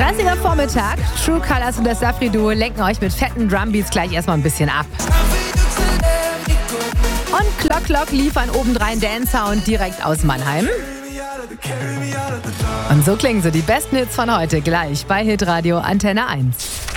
Stressiger Vormittag. True Colors und das Safri-Duo lenken euch mit fetten Drumbeats gleich erstmal ein bisschen ab. Und Clock Clock liefern obendrein Dance-Sound direkt aus Mannheim. Und so klingen so die besten Hits von heute gleich bei Hitradio Antenne 1.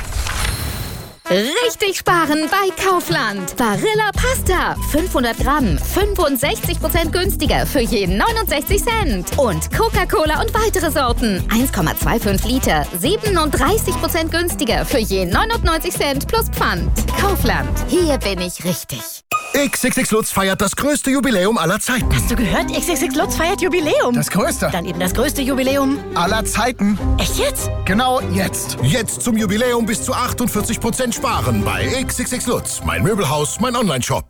Richtig sparen bei Kaufland. Barilla Pasta. 500 Gramm. 65% günstiger für jeden 69 Cent. Und Coca-Cola und weitere Sorten. 1,25 Liter. 37% günstiger für jeden 99 Cent plus Pfand. Kaufland. Hier bin ich richtig. XXX Lutz feiert das größte Jubiläum aller Zeiten. Hast du gehört? XXX Lutz feiert Jubiläum. Das größte. Dann eben das größte Jubiläum aller Zeiten. Echt jetzt? Genau jetzt. Jetzt zum Jubiläum bis zu 48% sparen bei XXX Lutz. Mein Möbelhaus, mein Onlineshop.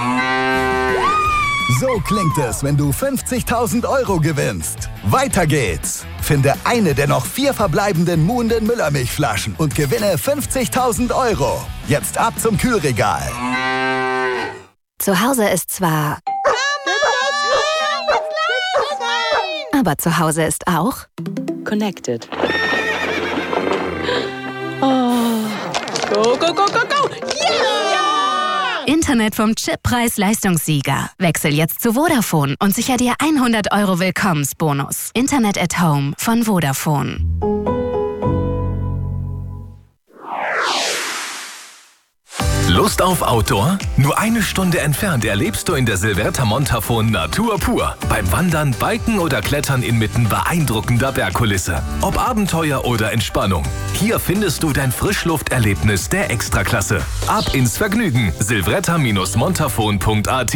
So klingt es, wenn du 50.000 € gewinnst. Weiter geht's. Finde eine der noch 4 verbleibenden Muhnden Müllermilchflaschen und gewinne 50.000 €. Jetzt ab zum Kühlregal. Zu Hause ist zwar... Aber zu Hause ist auch... Connected. Oh. Go, go, go, go, go! Yeah! Internet vom Chippreis-Leistungssieger. Wechsel jetzt zu Vodafone und sicher dir 100 € Willkommensbonus. Internet at Home von Vodafone. Lust auf Outdoor? Nur eine Stunde entfernt erlebst du in der Silverta Montafon Natur pur. Beim Wandern, Biken oder Klettern inmitten beeindruckender Bergkulisse. Ob Abenteuer oder Entspannung. Hier findest du dein Frischlufterlebnis der Extraklasse. Ab ins Vergnügen. silvretta-montafon.at.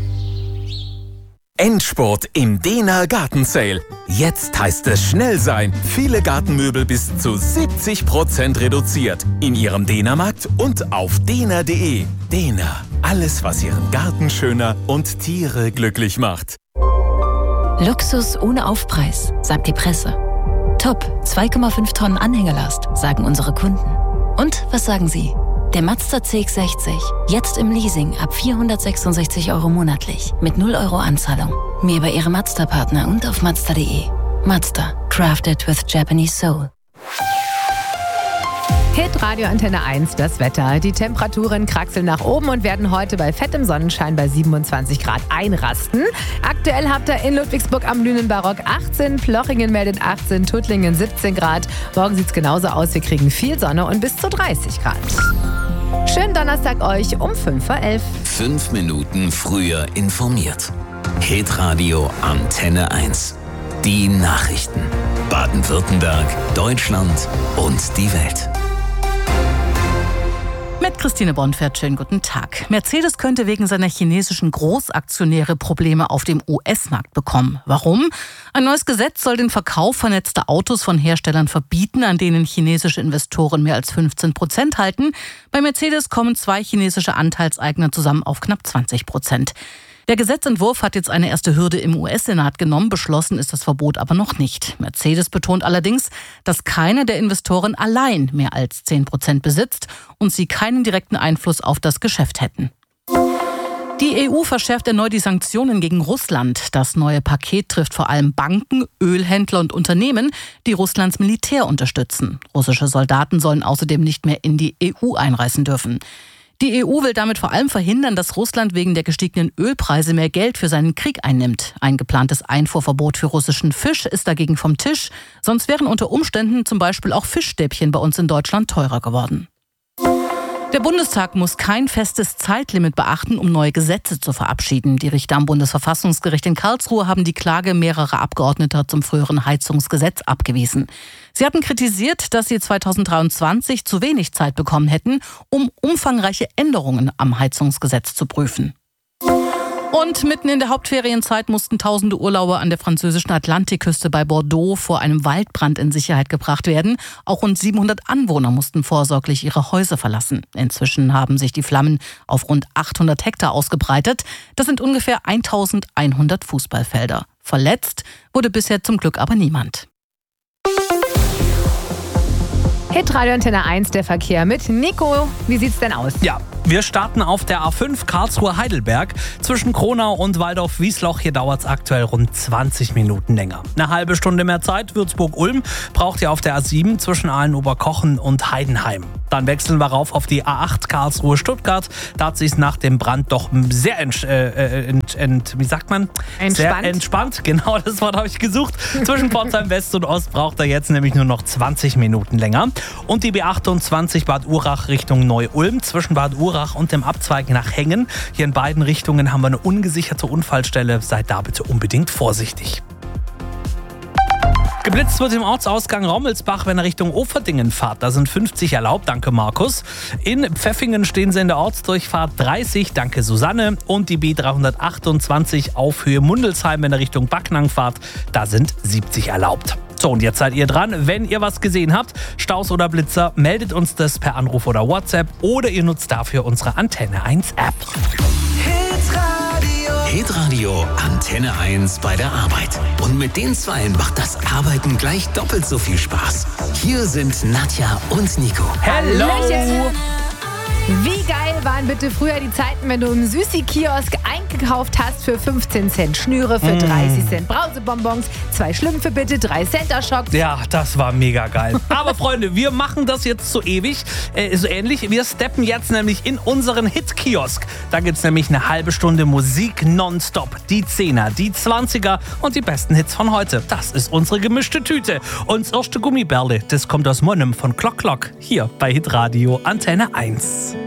Endspurt im Dehner Gartensale. Jetzt heißt es schnell sein. Viele Gartenmöbel bis zu 70% reduziert. In Ihrem Dehnermarkt und auf dehner.de. Dehner. Alles, was Ihren Garten schöner und Tiere glücklich macht. Luxus ohne Aufpreis, sagt die Presse. Top, 2,5 Tonnen Anhängerlast, sagen unsere Kunden. Und was sagen Sie? Der Mazda CX-60, jetzt im Leasing ab 466 € monatlich, mit 0 € Anzahlung. Mehr bei Ihrem Mazda-Partner und auf Mazda.de. Mazda, crafted with Japanese soul. Hitradio Antenne 1, das Wetter. Die Temperaturen kraxeln nach oben und werden heute bei fettem Sonnenschein bei 27 Grad einrasten. Aktuell habt ihr in Ludwigsburg am Lünenbarock 18, Plochingen meldet 18, Tuttlingen 17 Grad. Morgen sieht's genauso aus, wir kriegen viel Sonne und bis zu 30 Grad. Schönen Donnerstag euch um 5:11 Uhr. 5 Minuten früher informiert. Hitradio Antenne 1. Die Nachrichten. Baden-Württemberg, Deutschland und die Welt. Mit Christine Bonfert, schönen guten Tag. Mercedes könnte wegen seiner chinesischen Großaktionäre Probleme auf dem US-Markt bekommen. Warum? Ein neues Gesetz soll den Verkauf vernetzter Autos von Herstellern verbieten, an denen chinesische Investoren mehr als 15% halten. Bei Mercedes kommen 2 chinesische Anteilseigner zusammen auf knapp 20%. Der Gesetzentwurf hat jetzt eine erste Hürde im US-Senat genommen, beschlossen ist das Verbot aber noch nicht. Mercedes betont allerdings, dass keiner der Investoren allein mehr als 10% besitzt und sie keinen direkten Einfluss auf das Geschäft hätten. Die EU verschärft erneut die Sanktionen gegen Russland. Das neue Paket trifft vor allem Banken, Ölhändler und Unternehmen, die Russlands Militär unterstützen. Russische Soldaten sollen außerdem nicht mehr in die EU einreisen dürfen. Die EU will damit vor allem verhindern, dass Russland wegen der gestiegenen Ölpreise mehr Geld für seinen Krieg einnimmt. Ein geplantes Einfuhrverbot für russischen Fisch ist dagegen vom Tisch. Sonst wären unter Umständen zum Beispiel auch Fischstäbchen bei uns in Deutschland teurer geworden. Der Bundestag muss kein festes Zeitlimit beachten, um neue Gesetze zu verabschieden. Die Richter am Bundesverfassungsgericht in Karlsruhe haben die Klage mehrerer Abgeordneter zum früheren Heizungsgesetz abgewiesen. Sie hatten kritisiert, dass sie 2023 zu wenig Zeit bekommen hätten, um umfangreiche Änderungen am Heizungsgesetz zu prüfen. Und mitten in der Hauptferienzeit mussten tausende Urlauber an der französischen Atlantikküste bei Bordeaux vor einem Waldbrand in Sicherheit gebracht werden. Auch rund 700 Anwohner mussten vorsorglich ihre Häuser verlassen. Inzwischen haben sich die Flammen auf rund 800 Hektar ausgebreitet. Das sind ungefähr 1100 Fußballfelder. Verletzt wurde bisher zum Glück aber niemand. Hitradio Antenne 1, der Verkehr mit Nico. Wie sieht's denn aus? Ja, Wir starten auf der A5 Karlsruhe-Heidelberg. Zwischen Kronau und Waldorf-Wiesloch, hier dauert es aktuell rund 20 Minuten länger. Eine halbe Stunde mehr Zeit, Würzburg-Ulm, braucht ihr auf der A7 zwischen Aalen-Oberkochen und Heidenheim. Dann wechseln wir rauf auf die A8 Karlsruhe-Stuttgart. Da hat sich nach dem Brand doch sehr Sehr entspannt. Genau, das Wort habe ich gesucht. Zwischen Pforzheim West und Ost braucht er jetzt nämlich nur noch 20 Minuten länger. Und die B28 Bad Urach Richtung Neu-Ulm zwischen Bad Urach und dem Abzweig nach Hengen. Hier in beiden Richtungen haben wir eine ungesicherte Unfallstelle. Seid da bitte unbedingt vorsichtig. Geblitzt wird im Ortsausgang Rommelsbach, wenn ihr Richtung Oferdingen fahrt. Da sind 50 erlaubt, danke Markus. In Pfeffingen stehen sie in der Ortsdurchfahrt 30, danke Susanne. Und die B328 auf Höhe Mundelsheim, wenn ihr Richtung Backnang fahrt, da sind 70 erlaubt. So, und jetzt seid ihr dran. Wenn ihr was gesehen habt, Staus oder Blitzer, meldet uns das per Anruf oder WhatsApp oder ihr nutzt dafür unsere Antenne 1 App. Hitradio Antenne 1 bei der Arbeit. Und mit den Zweien macht das Arbeiten gleich doppelt so viel Spaß. Hier sind Nadja und Nico. Hallo! Wie geil waren bitte früher die Zeiten, wenn du im Süßi-Kiosk eingekauft hast für 15 Cent Schnüre, für 30 Cent Brausebonbons, 2 Schlümpfe bitte, 3 Center-Schocks. Ja, das war mega geil. Aber Freunde, wir machen das jetzt so ewig, so ähnlich. Wir steppen jetzt nämlich in unseren Hit-Kiosk. Da gibt's nämlich eine halbe Stunde Musik nonstop. Die 10er, die 20er und die besten Hits von heute. Das ist unsere gemischte Tüte. Und das erste Gummibärle, das kommt aus Monnem von Klock Klock. Hier bei Hitradio Antenne 1.